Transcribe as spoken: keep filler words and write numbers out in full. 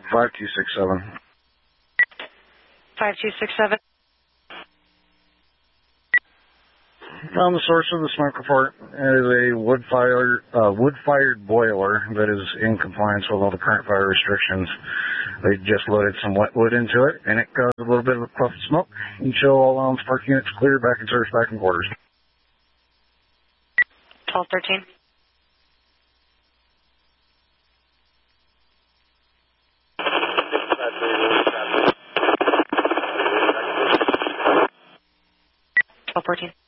five two six seven. five two six seven. Found the source of the smoke report is a wood fire, uh, wood-fired boiler that is in compliance with all the current fire restrictions. They just loaded some wet wood into it, and it caused a little bit of a puff of smoke. You show all um, spark units clear, back in service, back in quarters. twelve thirteen. twelve fourteen.